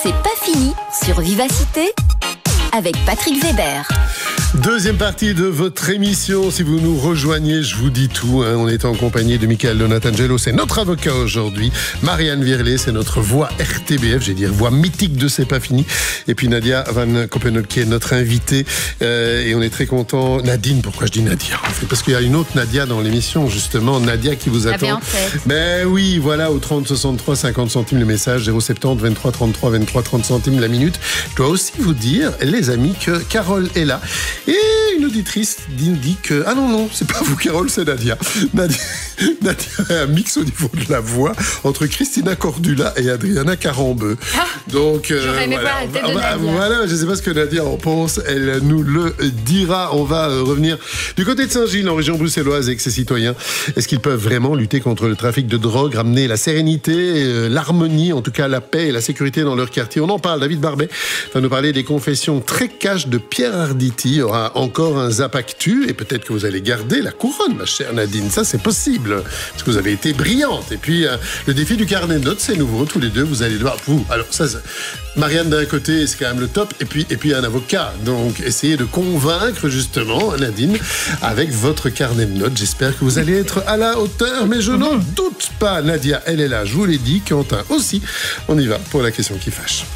C'est pas fini sur Vivacité avec Patrick Weber. Deuxième partie de votre émission. Si vous nous rejoignez, je vous dis tout. On est en compagnie de Michael Donatangelo, c'est notre avocat aujourd'hui. Marianne Virlet, c'est notre voix RTBF, j'ai dit voix mythique de C'est pas fini. Et puis Nadia Van Kopenholt qui est notre invitée. Et on est très content. Nadine, pourquoi je dis Nadia? Parce qu'il y a une autre Nadia dans l'émission, justement. Nadia qui vous attend. Mais oui, voilà, au 30 63 50 centimes le message, 070 23 33 23 30 centimes la minute. Je dois aussi vous dire, les amis, que Carole est là. Et une auditrice dit que... Ah non, c'est pas vous, Carole, c'est Nadia. Nadia a un mix au niveau de la voix entre Christina Cordula et Adriana Carambeu. Donc, j'aurais aimé voir la tête de Nadia. Voilà, je ne sais pas ce que Nadia en pense. Elle nous le dira. On va revenir du côté de Saint-Gilles, en région bruxelloise, avec ses citoyens. Est-ce qu'ils peuvent vraiment lutter contre le trafic de drogue, ramener la sérénité, l'harmonie, en tout cas la paix et la sécurité dans leur quartier? On en parle. David Barbet va nous parler des confessions très cash de Pierre Arditi. Il y aura encore un Zap Actu et peut-être que vous allez garder la couronne, ma chère Nadine. Ça, c'est possible parce que vous avez été brillante. Et puis, le défi du carnet de notes, c'est nouveau. Tous les deux, vous allez devoir... Alors, ça, Marianne d'un côté, c'est quand même le top. Et puis un avocat. Donc, essayez de convaincre, justement, Nadine, avec votre carnet de notes. J'espère que vous allez être à la hauteur. Mais je n'en doute pas. Nadia, elle est là. Je vous l'ai dit. Quentin aussi. On y va pour la question qui fâche.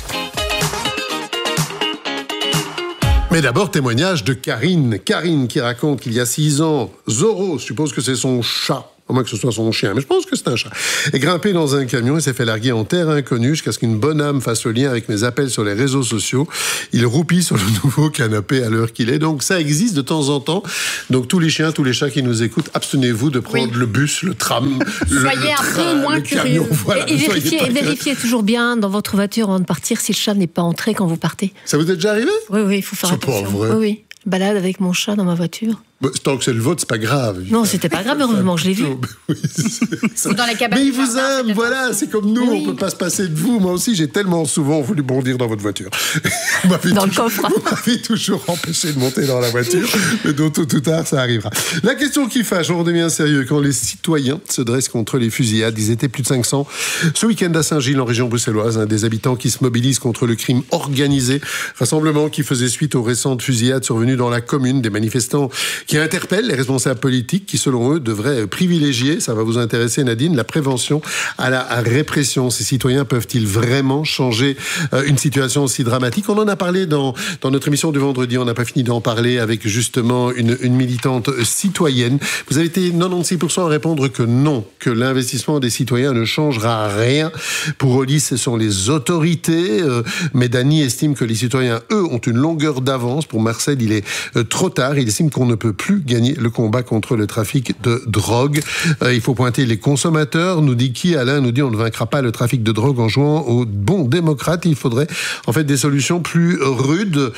Mais d'abord, témoignage de Karine. Karine qui raconte qu'il y a 6 ans, Zorro, je suppose que c'est son chat, à moins que ce soit son chien, mais je pense que c'est un chat, est grimpé dans un camion et s'est fait larguer en terre inconnue jusqu'à ce qu'une bonne âme fasse le lien avec mes appels sur les réseaux sociaux. Il roupille sur le nouveau canapé à l'heure qu'il est. Donc ça existe de temps en temps. Donc tous les chiens, tous les chats qui nous écoutent, abstenez-vous de prendre le bus, le tram, soyez un peu moins curieux. Voilà, et vérifiez toujours bien dans votre voiture avant de partir si le chat n'est pas entré quand vous partez. Ça vous est déjà arrivé? Oui, il faut faire attention. C'est pas vrai. Oui. Balade avec mon chat dans ma voiture. Tant que c'est le vôtre, c'est pas grave. Non, c'était pas grave, heureusement, je l'ai vu. Dans la cabane. Mais il vous aime, voilà, c'est comme nous, oui. On peut pas se passer de vous. Moi aussi, j'ai tellement souvent voulu bondir dans votre voiture. Dans le coffre. Vous m'avez toujours empêché de monter dans la voiture, mais tôt ou tard, ça arrivera. La question qui fâche, on redevient sérieux. Quand les citoyens se dressent contre les fusillades, ils étaient plus de 500 ce week-end à Saint-Gilles, en région bruxelloise, des habitants qui se mobilisent contre le crime organisé. Rassemblement qui faisait suite aux récentes fusillades survenues dans la commune, des manifestants qui interpellent les responsables politiques qui, selon eux, devraient privilégier, ça va vous intéresser Nadine, la prévention à la répression. Ces citoyens peuvent-ils vraiment changer une situation aussi dramatique? On en a parlé dans notre émission du vendredi, on n'a pas fini d'en parler avec justement une militante citoyenne. Vous avez été 96% à répondre que non, que l'investissement des citoyens ne changera rien. Pour Oli, ce sont les autorités, mais Dany estime que les citoyens, eux, ont une longueur d'avance. Pour Marcel, il est trop tard. Il estime qu'on ne peut plus gagner le combat contre le trafic de drogue. Il faut pointer les consommateurs. Nous dit qui? Alain nous dit on ne vaincra pas le trafic de drogue en jouant aux bons démocrates. Il faudrait en fait des solutions plus rudes.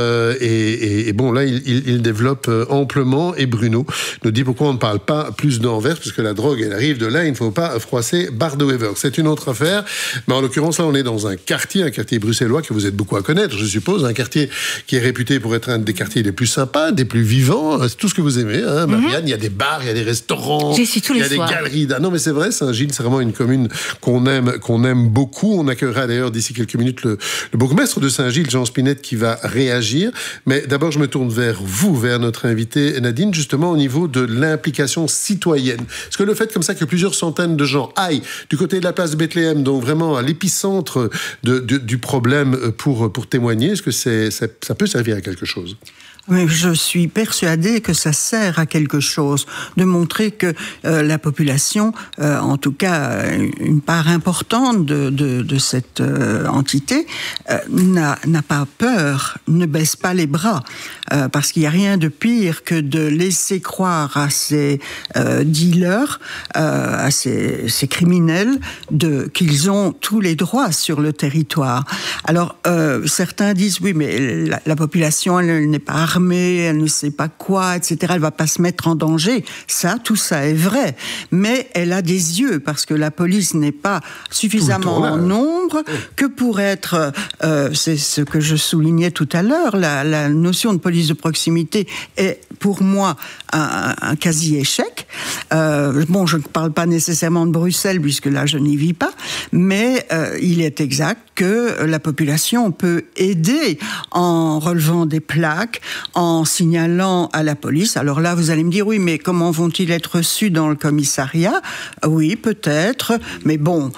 Et bon, là, il développe amplement. Et Bruno nous dit pourquoi on ne parle pas plus d'Anvers, puisque la drogue, elle arrive de là. Il ne faut pas froisser Bardo-Wever. C'est une autre affaire. Mais en l'occurrence, là, on est dans un quartier bruxellois que vous êtes beaucoup à connaître, je suppose. Un quartier qui est réputé pour être un des quartiers les plus sympas, des plus vivants. C'est tout ce que vous aimez, hein, Marianne. Il y a des bars, il y a des restaurants, J'y suis tous les soirs. Il y a des galeries. Non, mais c'est vrai, Saint-Gilles, c'est vraiment une commune qu'on aime beaucoup. On accueillera d'ailleurs d'ici quelques minutes le bourgmestre de Saint-Gilles, Jean Spinette, qui va réagir. Mais d'abord, je me tourne vers vous, vers notre invitée Nadine, justement au niveau de l'implication citoyenne. Est-ce que le fait comme ça que plusieurs centaines de gens aillent du côté de la place de Bethléem, donc vraiment à l'épicentre du problème pour témoigner, est-ce que ça peut servir à quelque chose? Mais je suis persuadée que ça sert à quelque chose, de montrer que la population, en tout cas une part importante de cette entité, n'a pas peur, ne baisse pas les bras, parce qu'il n'y a rien de pire que de laisser croire à ces dealers, à ces criminels, qu'ils ont tous les droits sur le territoire. Alors, certains disent, oui, mais la population, elle n'est pas armée, elle ne sait pas quoi, pas, etc. Elle va pas se mettre en danger. Tout ça est vrai. Mais elle a des yeux, parce que la police n'est pas suffisamment en nombre que pour être, c'est ce que je soulignais tout à l'heure, la notion de police de proximité est pour moi un quasi-échec. Bon, je ne parle pas nécessairement de Bruxelles, puisque là je n'y vis pas, mais il est exact que la population peut aider en relevant des plaques, en signalant à la police. Alors là, vous allez me dire, oui, mais comment vont-ils être reçus dans le commissariat ? Oui, peut-être, mais bon,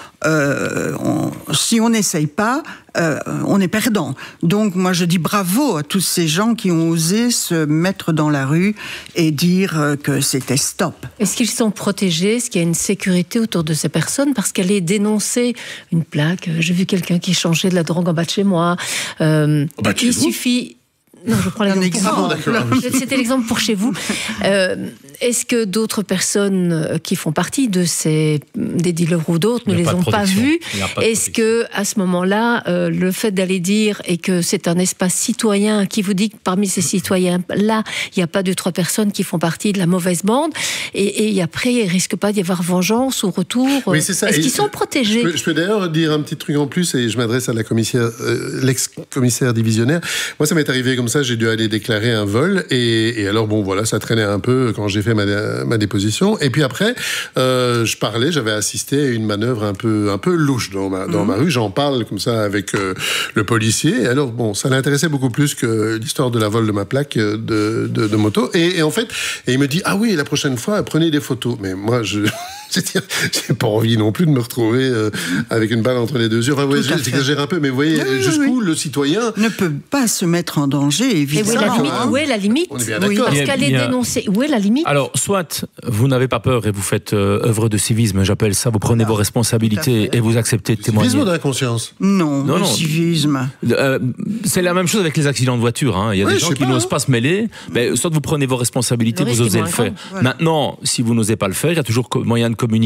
si on n'essaye pas, on est perdant. Donc moi je dis bravo à tous ces gens qui ont osé se mettre dans la rue et dire que c'était stop. Est-ce qu'ils sont protégés ? Est-ce qu'il y a une sécurité autour de ces personnes ? Parce qu'elle est dénoncée, une plaque, j'ai vu quelqu'un qui changeait de la drogue en bas de chez moi. Il suffit... Non, je prends l'exemple. C'était l'exemple pour chez vous. Est-ce que d'autres personnes qui font partie de des dealers ou d'autres ne les ont pas vus ? Est-ce que à ce moment-là, le fait d'aller dire et que c'est un espace citoyen qui vous dit que parmi ces citoyens-là, il n'y a pas 2-3 personnes qui font partie de la mauvaise bande et après, il ne risque pas d'y avoir vengeance ou retour. Oui, c'est ça. Est-ce qu'ils sont protégés ? Je peux d'ailleurs dire un petit truc en plus et je m'adresse à la commissaire, l'ex-commissaire divisionnaire. Moi, ça m'est arrivé comme ça, j'ai dû aller déclarer un vol et alors bon voilà, ça traînait un peu quand j'ai fait ma déposition et puis après j'avais assisté à une manœuvre un peu louche dans ma rue, j'en parle comme ça avec le policier et alors bon, ça l'intéressait beaucoup plus que l'histoire de la vol de ma plaque de moto et en fait, et il me dit, ah oui, la prochaine fois prenez des photos, mais moi j'ai pas envie non plus de me retrouver avec une balle entre les deux yeux. Enfin, ouais, j'exagère un peu, mais vous voyez jusqu'où le citoyen ne peut pas se mettre en danger, évidemment. Et où est la limite ? On est bien d'accord. Parce qu'elle est dénoncée. Où est la limite ? Alors, soit vous n'avez pas peur et vous faites œuvre de civisme, j'appelle ça, vous prenez vos responsabilités et vous acceptez de témoigner. Civisme d'inconscience. Non, le civisme. C'est la même chose avec les accidents de voiture. Hein. Il y a des gens qui n'osent pas se mêler. Mais soit vous prenez vos responsabilités, vous osez le faire. Voilà. Maintenant, si vous n'osez pas le faire, il y a toujours moyen de communiquer